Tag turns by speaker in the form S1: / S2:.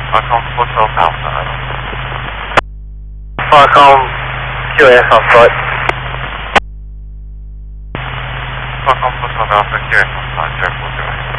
S1: Falcon 412 Alpha.
S2: Falcon QS on foot.
S1: Falcon 412 Alpha, QS on site, 040.